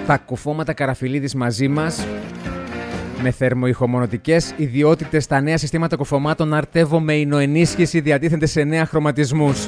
Τα κουφώματα Καραφιλίδης μαζί μας, με θερμοϊχομονωτικές ιδιότητες, τα νέα συστήματα κουφωμάτων Αρτεύω με εινοενίσχυση διατίθενται σε 9 χρωματισμούς.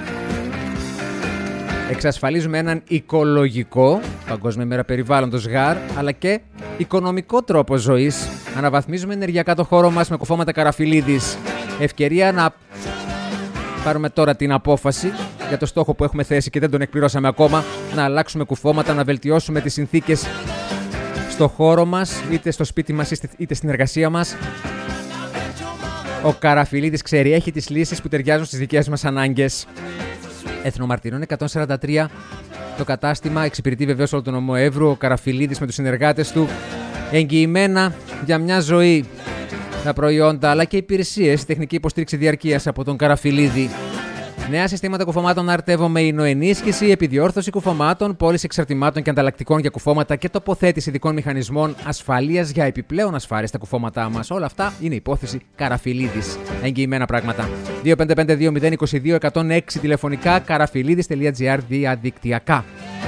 Εξασφαλίζουμε έναν οικολογικό, Παγκόσμια ημέρα περιβάλλοντος ΓΑΡ, αλλά και οικονομικό τρόπο ζωής. Αναβαθμίζουμε ενεργειακά το χώρο μας με κουφώματα Καραφιλίδης. Ευκαιρία να πάρουμε τώρα την απόφαση για το στόχο που έχουμε θέσει και δεν τον εκπληρώσαμε ακόμα, να αλλάξουμε κουφώματα, να βελτιώσουμε τις συνθήκες στο χώρο μας, είτε στο σπίτι μας είτε στην εργασία μας. Ο Καραφιλίδης ξέρει, έχει τις λύσεις που ταιριάζουν στις δικές μας ανάγκες. Εθνομαρτυρών 143, το κατάστημα εξυπηρετεί βεβαίως όλο τον νομό Εύρου. Ο Καραφιλίδης με τους συνεργάτες του, εγγυημένα για μια ζωή. Τα προϊόντα αλλά και υπηρεσίες, τεχνική υποστήριξη διαρκείας από τον Καραφιλίδη. Νέα συστήματα κουφωμάτων Αρτεύω με εινοενίσχυση, επιδιόρθωση κουφωμάτων, πώληση εξαρτημάτων και ανταλλακτικών για κουφώματα και τοποθέτηση ειδικών μηχανισμών ασφαλείας για επιπλέον ασφάλεια στα κουφώματά μας. Όλα αυτά είναι υπόθεση Καραφιλίδης. Εγγυημένα πράγματα. 2552022-106 τηλεφωνικά, καραφιλίδης.gr διαδικτυακά.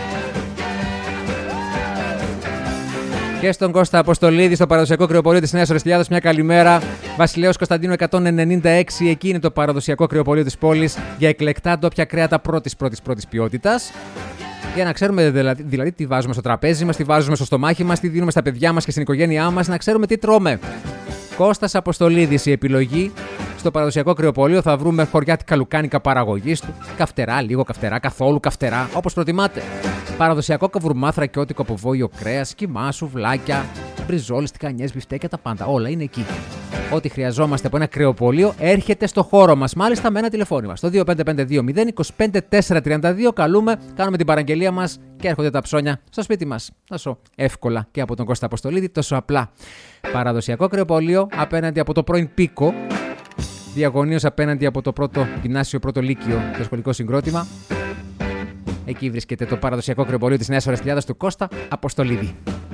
Και στον Κώστα Αποστολίδη, στο παραδοσιακό κρεοπολείο της Νέας Ορεστιάδας, μια καλημέρα. Βασιλέως Κωνσταντίνου 196, εκεί είναι το παραδοσιακό κρεοπολείο της πόλης για εκλεκτά ντόπια κρέατα πρώτης ποιότητας. Για να ξέρουμε δηλαδή τι βάζουμε στο τραπέζι μας, τι βάζουμε στο στομάχι μας, τι δίνουμε στα παιδιά μας και στην οικογένειά μας, να ξέρουμε τι τρώμε. Κώστας Αποστολίδης, η επιλογή. Στο παραδοσιακό κρεοπολείο θα βρούμε χωριάτικα λουκάνικα παραγωγής του. Καυτερά, λίγο καυτερά, καθόλου καυτερά, όπως προτιμάτε. Παραδοσιακό καβουρμά θρακιώτικο από βόλιο κρέας, κιμά, σουβλάκια, μπριζόλες, τικανιές, μπιφτέκια, τα πάντα. Όλα είναι εκεί. Ό,τι χρειαζόμαστε από ένα κρεοπολείο έρχεται στο χώρο μας. Μάλιστα με ένα τηλεφώνημα. Στο 25520-25432 καλούμε, κάνουμε την παραγγελία μας και έρχονται τα ψώνια στο σπίτι μας. Τόσο εύκολα και από τον Κώστα Αποστολίδη, τόσο απλά. Παραδοσιακό κρεοπολείο απέναντι από το πρώην Πίκο. Διαγωνίως απέναντι από το πρώτο γυμνάσιο, πρώτο λύκειο, το σχολικό συγκρότημα. Εκεί βρίσκεται το παραδοσιακό κρεοπολείο της Νέας Ορεστιάδας του Κώστα Αποστολίδη.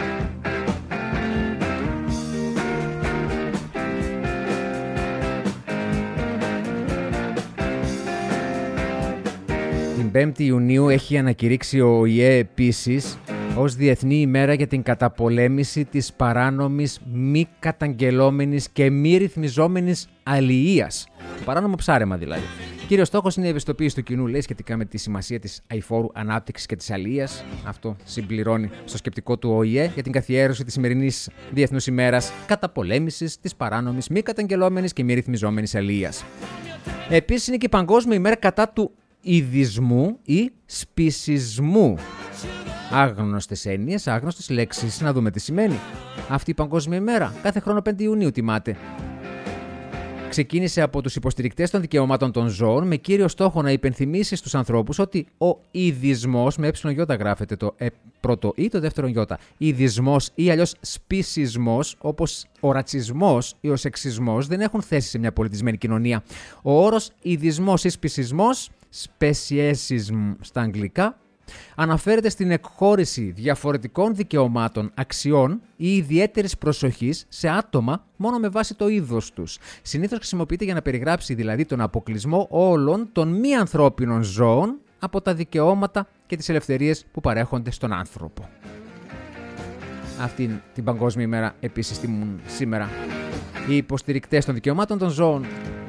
Την 5η Ιουνίου έχει ανακηρύξει ο ΟΗΕ επίσης ως Διεθνή ημέρα για την καταπολέμηση της παράνομης, μη καταγγελόμενης και μη ρυθμιζόμενης αλληλείας. Το παράνομο ψάρεμα δηλαδή. Κύριος στόχος είναι η ευαισθητοποίηση του κοινού, λέει, σχετικά με τη σημασία της αειφόρου ανάπτυξης και της αλληλείας. Αυτό συμπληρώνει στο σκεπτικό του ΟΗΕ για την καθιέρωση της σημερινής Διεθνούς ημέρας καταπολέμησης της παράνομης, μη καταγγελόμενης και μη ρυθμιζόμενης αλληλείας. Επίσης είναι και η Παγκόσμια ημέρα κατά του ειδισμού ή σπισισμού. Άγνωστες έννοιες, άγνωστες λέξεις. Να δούμε τι σημαίνει αυτή η Παγκόσμια ημέρα. Κάθε χρόνο 5 Ιουνίου τιμάται. Ξεκίνησε από τους υποστηρικτές των δικαιωμάτων των ζώων με κύριο στόχο να υπενθυμίσει στους ανθρώπους ότι ο ειδισμός, με ΕΙ γράφεται το πρώτο ή το δεύτερο Ι, ειδισμός ή αλλιώς σπισισμός, όπως ο ρατσισμός ή ο σεξισμός, δεν έχουν θέση σε μια πολιτισμένη κοινωνία. Ο όρος ειδισμός ή σπισισμός, speciesism στα αγγλικά, αναφέρεται στην εκχώρηση διαφορετικών δικαιωμάτων, αξιών ή ιδιαίτερης προσοχής σε άτομα μόνο με βάση το είδος τους. Συνήθως χρησιμοποιείται για να περιγράψει δηλαδή τον αποκλεισμό όλων των μη ανθρώπινων ζώων από τα δικαιώματα και τις ελευθερίες που παρέχονται στον άνθρωπο. Αυτή την Παγκόσμια ημέρα επίσης τιμούν σήμερα οι υποστηρικτές των δικαιωμάτων των ζώων.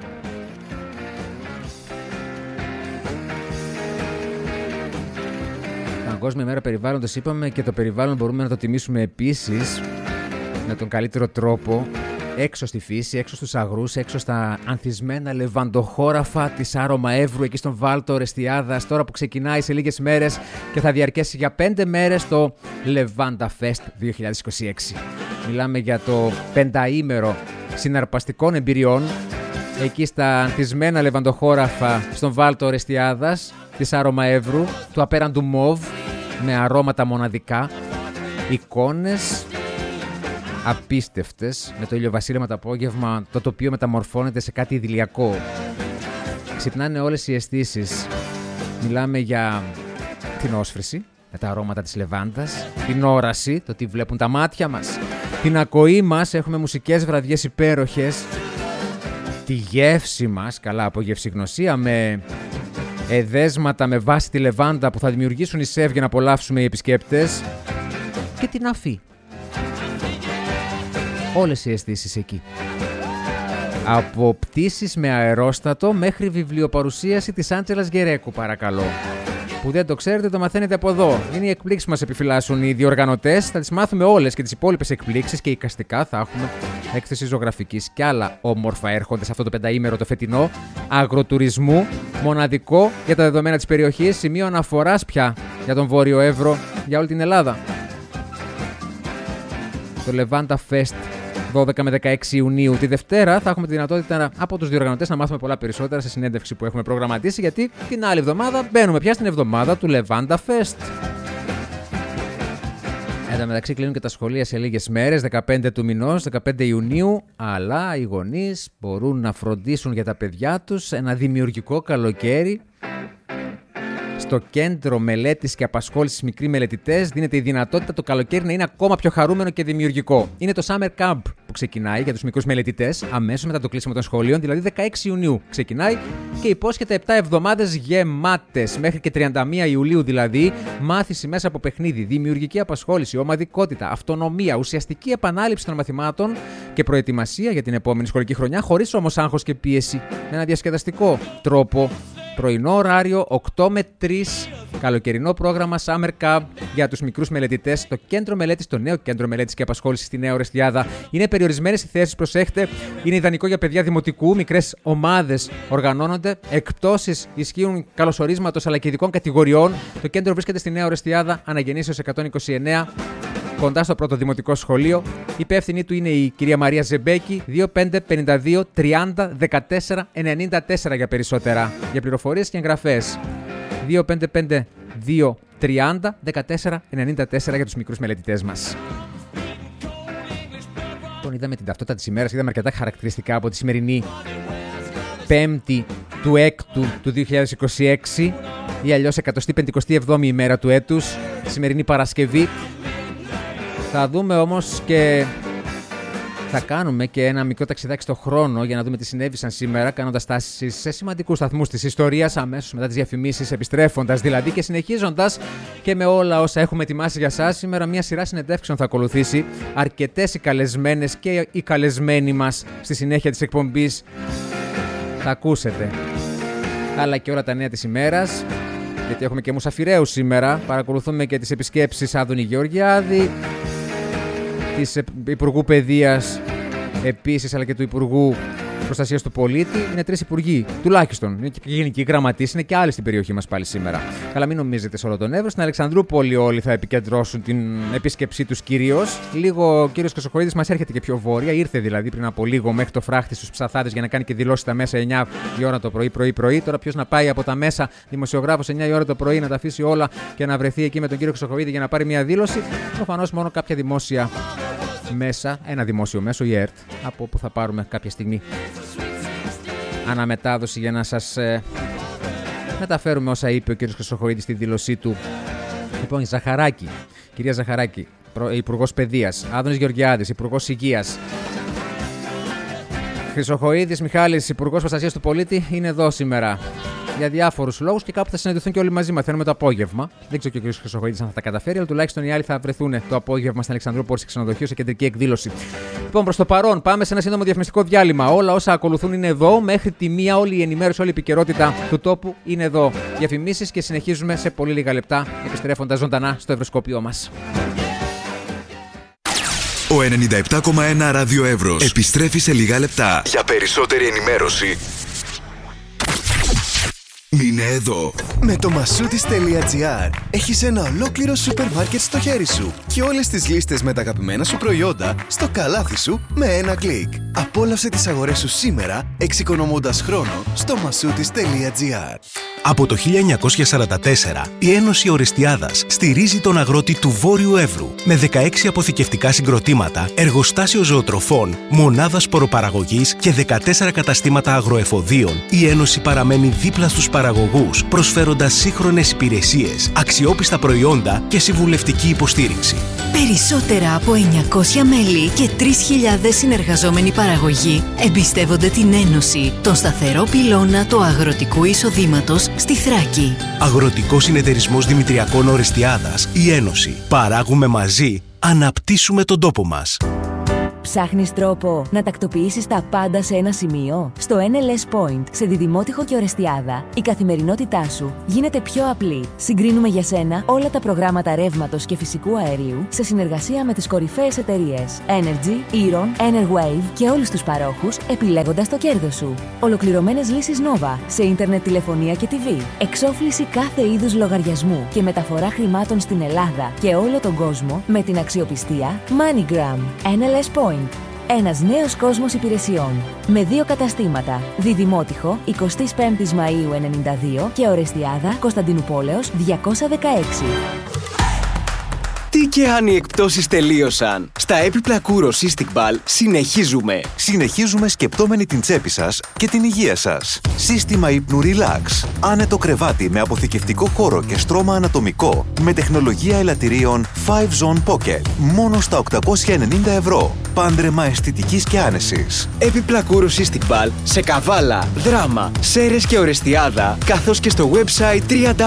Παγκόσμια ημέρα περιβάλλοντος είπαμε, και το περιβάλλον μπορούμε να το τιμήσουμε επίσης με τον καλύτερο τρόπο έξω στη φύση, έξω στους αγρούς, έξω στα ανθισμένα λεβαντοχώραφα της Άρωμα Εύρου, εκεί στον Βάλτο Ορεστιάδας, τώρα που ξεκινάει σε λίγες μέρες και θα διαρκέσει για 5 μέρες το Levanda Fest 2026. Μιλάμε για το 5ήμερο συναρπαστικών εμπειριών εκεί στα ανθισμένα λεβαντοχώραφα στον Βάλτο Ορεστιάδας της Άρωμα Εύρου, του απέραντου μοβ, με αρώματα μοναδικά, εικόνες απίστευτες, με το ηλιοβασίλεμα το απόγευμα, το τοπίο μεταμορφώνεται σε κάτι ιδηλιακό. Ξυπνάνε όλες οι αισθήσεις. Μιλάμε για την όσφρηση, με τα αρώματα της λεβάντας, την όραση, το τι βλέπουν τα μάτια μας, την ακοή μας, έχουμε μουσικές βραδιές υπέροχες, τη γεύση μας, καλά από γευσηγνωσία, με εδέσματα με βάση τη λεβάντα που θα δημιουργήσουν η σεφ για να απολαύσουμε οι επισκέπτες. και την αφή. Όλες οι αισθήσεις εκεί. Από πτήσεις με αερόστατο μέχρι βιβλιοπαρουσίαση της Άντζελας Γκερέκου, παρακαλώ. Που δεν το ξέρετε, το μαθαίνετε από εδώ. Είναι οι εκπλήξεις που μας επιφυλάσσουν οι διοργανωτές. Θα τις μάθουμε όλες και τις υπόλοιπες εκπλήξεις και εικαστικά θα έχουμε έκθεση ζωγραφικής και άλλα όμορφα έρχονται σε αυτό το πενταήμερο το φετινό. Αγροτουρισμού, μοναδικό για τα δεδομένα της περιοχής, σημείο αναφοράς πια για τον Βόρειο Εύρο, για όλη την Ελλάδα. Το Levanta Fest 12 με 16 Ιουνίου. Τη Δευτέρα θα έχουμε τη δυνατότητα από τους διοργανωτές να μάθουμε πολλά περισσότερα σε συνέντευξη που έχουμε προγραμματίσει, γιατί την άλλη εβδομάδα μπαίνουμε πια στην εβδομάδα του Levanta Fest. Εν τω μεταξύ κλείνουν και τα σχολεία σε λίγες μέρες, 15 του μηνός, 15 Ιουνίου, αλλά οι γονείς μπορούν να φροντίσουν για τα παιδιά τους ένα δημιουργικό καλοκαίρι. Στο Κέντρο Μελέτης και Απασχόλησης Μικροί Μελετητές δίνεται η δυνατότητα το καλοκαίρι να είναι ακόμα πιο χαρούμενο και δημιουργικό. Είναι το Summer Camp που ξεκινάει για τους μικρούς μελετητές αμέσως μετά το κλείσιμο των σχολείων, δηλαδή 16 Ιουνίου ξεκινάει και υπόσχεται 7 εβδομάδες γεμάτες, μέχρι και 31 Ιουλίου δηλαδή, μάθηση μέσα από παιχνίδι, δημιουργική απασχόληση, ομαδικότητα, αυτονομία, ουσιαστική επανάληψη των μαθημάτων και προετοιμασία για την επόμενη σχολική χρονιά, χωρίς όμως άγχος και πίεση, με ένα διασκεδαστικό τρόπο. Πρωινό ωράριο 8 με 3, καλοκαιρινό πρόγραμμα Summer Camp για τους μικρούς μελετητές στο Κέντρο Μελέτης, το νέο Κέντρο Μελέτης και Απασχόλησης στη Νέα Ορεστιάδα. Είναι περιορισμένες οι θέσεις, προσέχτε, είναι ιδανικό για παιδιά δημοτικού, μικρές ομάδες οργανώνονται, εκπτώσεις ισχύουν καλωσορίσματος αλλά και ειδικών κατηγοριών. Το κέντρο βρίσκεται στη Νέα Ορεστιάδα, Αναγεννήσεως 129. Κοντά στο πρώτο δημοτικό σχολείο. Η υπεύθυνη του είναι η κυρία Μαρία Ζεμπέκη, 2552 30 14 94 για περισσότερα. Για πληροφορίες και εγγραφές. 2552 30 14 94 για τους μικρούς μελετητές μας. Λοιπόν, είδαμε την ταυτότητα της ημέρας, είδαμε αρκετά χαρακτηριστικά από τη σημερινή 5η του 6ου του 2026 ή αλλιώς 157η ημέρα του έτους, τη σημερινή Παρασκευή. Θα δούμε όμως και θα κάνουμε και ένα μικρό ταξιδάκι στο χρόνο για να δούμε τι συνέβησαν σήμερα, κάνοντας στάσεις σε σημαντικούς σταθμούς της ιστορίας, αμέσως μετά τις διαφημίσεις, επιστρέφοντας δηλαδή και συνεχίζοντας και με όλα όσα έχουμε ετοιμάσει για σας. Σήμερα μια σειρά συνεντεύξεων θα ακολουθήσει, αρκετές οι καλεσμένες και οι καλεσμένοι μας στη συνέχεια της εκπομπής θα ακούσετε. Αλλά και όλα τα νέα της ημέρας, γιατί έχουμε και μουσαφιραίους σήμερα, παρακολουθούμε και τις επισκέψεις Άδωνη Γεωργιάδη, της Υπουργού Παιδείας επίσης, αλλά και του Υπουργού Προστασίας του Πολίτη. Είναι 3 υπουργοί, τουλάχιστον. Είναι και γενικοί γραμματείς, είναι και άλλοι στην περιοχή μας πάλι σήμερα. Αλλά μην νομίζετε σε όλο τον Εύρο. Στην Αλεξανδρούπολη όλοι θα επικεντρώσουν την επίσκεψή τους κυρίως. Λίγο ο κύριος Χρυσοχοΐδης μας έρχεται και πιο βόρεια. Ήρθε δηλαδή πριν από λίγο μέχρι το Φράχτη στους Ψαθάδες για να κάνει και δηλώσεις τα μέσα 9 η ώρα το πρωί. Τώρα ποιος να πάει από τα μέσα δημοσιογράφος 9 η ώρα το πρωί να τα αφήσει όλα και να βρεθεί εκεί με τον κύριο Χρυσοχοΐδη για να πάρει μια δήλωση? Προφανώς μόνο κάποια δημόσια μέσα, ένα δημόσιο μέσο, η ΕΡΤ, από όπου θα πάρουμε κάποια στιγμή αναμετάδοση για να σας μεταφέρουμε όσα είπε ο κ. Χρυσοχοΐδης στη δήλωσή του. Λοιπόν, η Ζαχαράκη, κυρία Ζαχαράκη, Υπουργός Παιδείας, Άδωνης Γεωργιάδης, Υπουργός Υγείας, Χρυσοχοΐδης Μιχάλης, Υπουργός Προστασίας του Πολίτη, είναι εδώ σήμερα. Για διάφορους λόγους και κάπου θα συναντηθούν και όλοι μαζί. Μαθαίνουμε το απόγευμα. Δεν ξέρω και ο κ. Χρυσοχοΐδης αν θα τα καταφέρει, αλλά τουλάχιστον οι άλλοι θα βρεθούν το απόγευμα στην Αλεξανδρούπολη σε ξενοδοχείο, σε κεντρική εκδήλωση. Λοιπόν, προς το παρόν, πάμε σε ένα σύντομο διαφημιστικό διάλειμμα. Όλα όσα ακολουθούν είναι εδώ. Μέχρι τη μία, όλη η ενημέρωση, όλη η επικαιρότητα του τόπου είναι εδώ. Διαφημίσεις και συνεχίζουμε σε πολύ λίγα λεπτά, επιστρέφοντας ζωντανά στο ευρωσκόπιό μας. Ο 97,1 Ράδιο Εύρος επιστρέφει σε λίγα λεπτά. Για περισσότερη ενημέρωση, μείνε εδώ. Με το Masoutis.gr έχεις ένα ολόκληρο σούπερ μάρκετ στο χέρι σου και όλες τις λίστες με τα αγαπημένα σου προϊόντα στο καλάθι σου με ένα κλικ. Απόλαυσε τις αγορές σου σήμερα, εξοικονομώντας χρόνο στο Masoutis.gr. Από το 1944, η Ένωση Ορεστιάδας στηρίζει τον αγρότη του Βόρειου Εύρου με 16 αποθηκευτικά συγκροτήματα, εργοστάσιο ζωοτροφών, μονάδα σποροπαραγωγής και 14 καταστήματα αγροεφοδίων. Η Ένωση παραμένει δίπλα στους παραγωγούς, προσφέροντας προσφέροντας σύγχρονες υπηρεσίες, αξιόπιστα προϊόντα και συμβουλευτική υποστήριξη. Περισσότερα από 900 μέλη και 3.000 συνεργαζόμενοι παραγωγοί εμπιστεύονται την Ένωση, τον σταθερό πυλώνα του αγροτικού εισοδήματος στη Θράκη. Αγροτικός Συνεταιρισμός Δημητριακών Ορεστιάδας, η Ένωση. Παράγουμε μαζί, αναπτύσσουμε τον τόπο μας. Ψάχνεις τρόπο να τακτοποιήσεις τα πάντα σε ένα σημείο? Στο NLS Point, σε Διδημότυχο και Ορεστιάδα, η καθημερινότητά σου γίνεται πιο απλή. Συγκρίνουμε για σένα όλα τα προγράμματα ρεύματος και φυσικού αερίου σε συνεργασία με τις κορυφαίες εταιρείες Energy, Eron, Enerwave και όλους τους παρόχους, επιλέγοντας το κέρδος σου. Ολοκληρωμένες λύσεις Nova σε ίντερνετ, τηλεφωνία και TV. Εξόφληση κάθε είδους λογαριασμού και μεταφορά χρημάτων στην Ελλάδα και όλο τον κόσμο με την αξιοπιστία MoneyGram. NLS Point. Ένας νέος κόσμος υπηρεσιών. Με 2 καταστήματα. Διδημότυχο, 25 Μαΐου 92 και Ορεστιάδα, Κωνσταντινουπόλεως 216. Τι και αν οι εκπτώσεις τελείωσαν. Στα έπιπλα Kouros Cystic Ball συνεχίζουμε. Συνεχίζουμε σκεπτόμενοι την τσέπη σας και την υγεία σας. Σύστημα ύπνου Relax. Άνετο κρεβάτι με αποθηκευτικό χώρο και στρώμα ανατομικό με τεχνολογία ελαττηρίων 5 Zone Pocket. Μόνο στα 890 ευρώ. Πάντρεμα αισθητικής και άνεσης. Έπιπλα Kouros Cystic Ball σε Καβάλα, Δράμα, Σέρρες και Ορεστιάδα, καθώς και στο website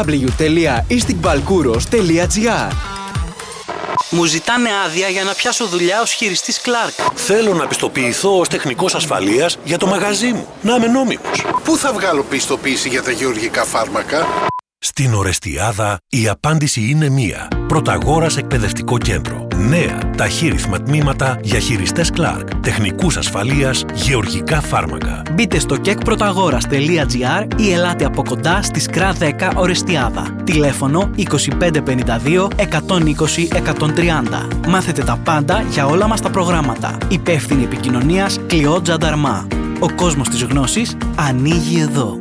www.isticballkouros.gr. Μου ζητάνε άδεια για να πιάσω δουλειά ως χειριστής Clark. Θέλω να πιστοποιηθώ ως τεχνικός ασφαλείας για το μαγαζί μου. Να είμαι νόμιμος. Πού θα βγάλω πιστοποίηση για τα γεωργικά φάρμακα? Στην Ορεστιάδα η απάντηση είναι μία. Πρωταγόρας Εκπαιδευτικό Κέντρο. Νέα ταχύρυθμα τμήματα για χειριστές Clark, τεχνικούς ασφαλείας, γεωργικά φάρμακα. Μπείτε στο kekprotagoras.gr ή ελάτε από κοντά στη ΣΚΡΑ 10 Ορεστιάδα. Τηλέφωνο 2552 120 130. Μάθετε τα πάντα για όλα μας τα προγράμματα. Υπεύθυνη επικοινωνίας Κλειό Τζανταρμά. Ο κόσμος της γνώσης ανοίγει εδώ.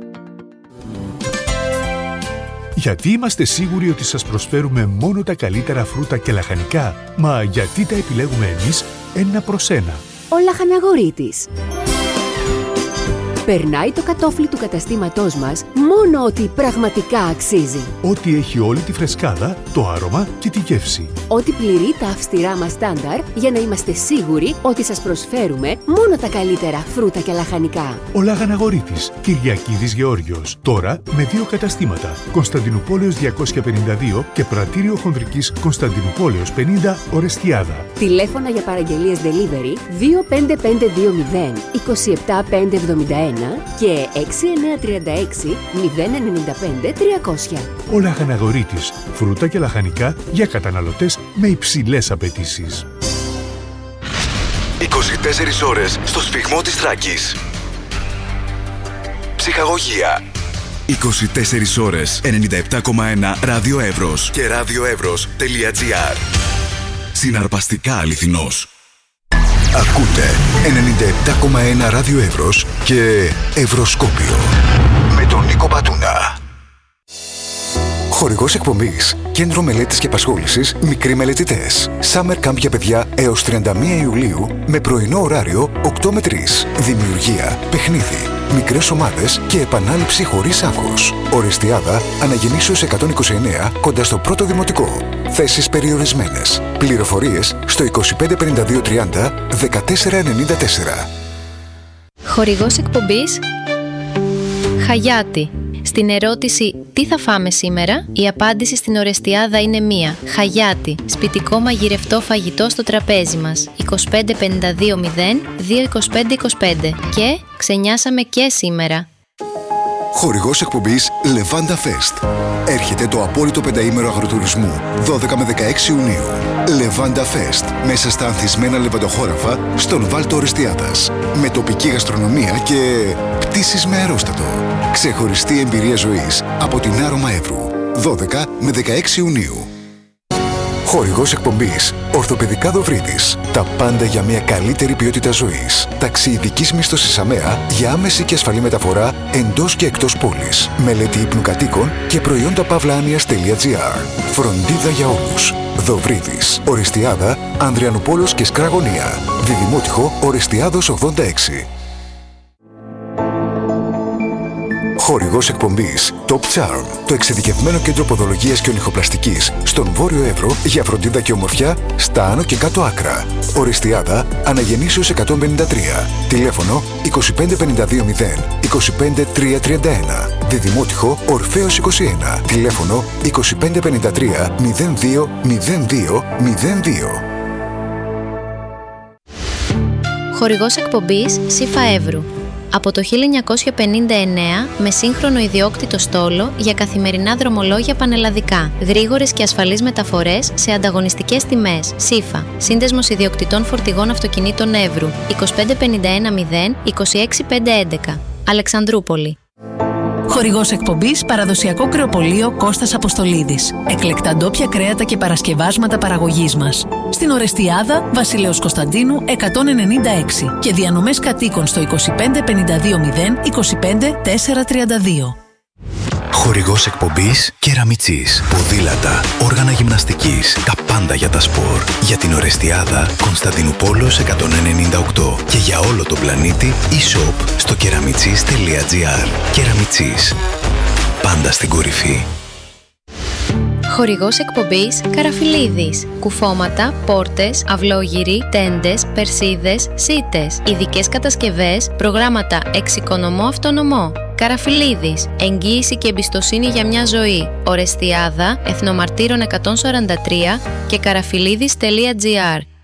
Γιατί είμαστε σίγουροι ότι σας προσφέρουμε μόνο τα καλύτερα φρούτα και λαχανικά? Μα γιατί τα επιλέγουμε εμείς ένα προς ένα? Ο Λαχαναγορίτης. Περνάει το κατόφλι του καταστήματός μας μόνο ότι πραγματικά αξίζει. Ό,τι έχει όλη τη φρεσκάδα, το άρωμα και τη γεύση. Ό,τι πληρεί τα αυστηρά μας στάνταρ για να είμαστε σίγουροι ότι σας προσφέρουμε μόνο τα καλύτερα φρούτα και λαχανικά. Ο Λαχαναγορίτης, Κυριακίδης Γεώργιος. Τώρα με 2 καταστήματα. Κωνσταντινουπόλεως 252 και Πρατήριο Χονδρικής Κωνσταντινουπόλεως 50 Ορεστιάδα. Τηλέφωνα για παραγγελίες delivery 25520 27571 και 6936 095 300. Ο Λαχαναγορίτης, φρούτα και λαχανικά για καταναλωτές με υψηλές απαιτήσεις. 24 ώρες στο σφυγμό της Θράκης. Ψυχαγωγία. 24 ώρες 97,1 Ράδιο Εύρος και radioevros.gr. Συναρπαστικά αληθινός. Ακούτε 97,1 Ράδιο Εύρος και Ευρωσκόπιο με τον Νίκο Πατούνα. Χορηγός εκπομπής Κέντρο Μελέτης και Απασχόλησης Μικροί Μελετητές. Summer Camp για παιδιά έως 31 Ιουλίου με πρωινό ωράριο 8 με 3. Δημιουργία, παιχνίδι, μικρές ομάδες και επανάληψη χωρίς άγχος. Ορεστιάδα, Αναγεννήσεως 129 κοντά στο πρώτο δημοτικό. Θέσεις περιορισμένες. Πληροφορίες στο 2552 30 1494. Χορηγός εκπομπής Χαγιάτι. Στην ερώτηση «Τι θα φάμε σήμερα?» η απάντηση στην Ορεστιάδα είναι μία. Χαγιάτι. Σπιτικό μαγειρευτό φαγητό στο τραπέζι μας. 2552 0 22525. Και ξενιάσαμε και σήμερα. Χορηγός εκπομπής Levanda Fest. Έρχεται το απόλυτο πενταήμερο αγροτουρισμού 12 με 16 Ιουνίου. Levanda Fest. Μέσα στα ανθισμένα λεβαντοχώραφα στον Βάλτο Ορεστιάδας. Με τοπική γαστρονομία και πτήσεις με αερόστατο. Ξεχωριστή εμπειρία ζωής από την Άρωμα Εύρου. 12 με 16 Ιουνίου. Χορηγός εκπομπής Ορθοπαιδικά Δοβρίδης. Τα πάντα για μια καλύτερη ποιότητα ζωής. Ταξιειδικής μίσθωσης ΑΜΕΑ για άμεση και ασφαλή μεταφορά εντός και εκτός πόλης. Μελέτη ύπνου κατοίκων και προϊόντα pavlanias.gr. Φροντίδα για όλους. Δοβρίδης. Ορεστιάδα, Ανδριανουπόλεως και Σκραγωνία. Διδημότυχο Ορεστιάδος 86. Χορηγός εκπομπής Top Charm, το εξειδικευμένο κέντρο ποδολογίας και ονυχοπλαστικής στον Βόρειο Εύρο για φροντίδα και ομορφιά στα άνω και κάτω άκρα. Οριστιάδα Αναγεννήσεως 153. Τηλέφωνο 25520 25331. Διδημότυχο Ορφέως 21. Τηλέφωνο 2553 02 02 02. Χορηγός εκπομπής ΣΥΦΑ Εύρου. Από το 1959 με σύγχρονο ιδιόκτητο στόλο για καθημερινά δρομολόγια πανελλαδικά. Γρήγορες και ασφαλείς μεταφορές σε ανταγωνιστικές τιμές. ΣΥΦΑ. Σύνδεσμος ιδιοκτητών φορτηγών αυτοκινήτων Εύρου. 25510 26511. Αλεξανδρούπολη. Χορηγός εκπομπής παραδοσιακό κρεοπωλείο Κώστας Αποστολίδης. Εκλεκτά ντόπια κρέατα και παρασκευάσματα παραγωγής μας. Στην Ορεστιάδα, Βασιλέως Κωνσταντίνου 196 και διανομές κατοίκων στο 25520 25432. Χορηγός εκπομπής Κεραμιτσής. Ποδήλατα, όργανα γυμναστικής, τα πάντα για τα σπορ. Για την Ορεστιάδα, Κωνσταντινούπολεως 198 και για όλο τον πλανήτη e-shop στο keramichis.gr. Κεραμιτσής. Πάντα στην κορυφή. Χορηγός εκπομπής Καραφιλίδης. Κουφώματα, πόρτες, αυλόγυροι, τέντες, περσίδες, σίτες. Ειδικές κατασκευές, προγράμματα εξοικονομώ αυτονομώ. Καραφιλίδης. Εγγύηση και εμπιστοσύνη για μια ζωή. Ορεστιάδα, Εθνομαρτύρων 143 και καραφιλίδης.gr.